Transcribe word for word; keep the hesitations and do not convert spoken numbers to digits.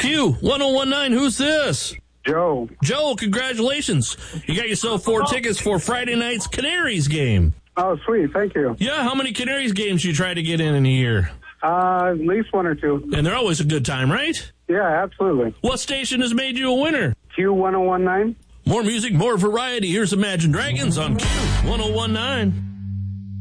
Q one oh one nine. Who's this? Joe. Joe, congratulations. You got yourself four tickets for Friday night's Canaries game. Oh, sweet. Thank you. Yeah, how many Canaries games you try to get in in a year? Uh, at least one or two. And they're always a good time, right? Yeah, absolutely. What station has made you a winner? Q one oh one nine. More music, more variety. Here's Imagine Dragons on Q one oh one nine.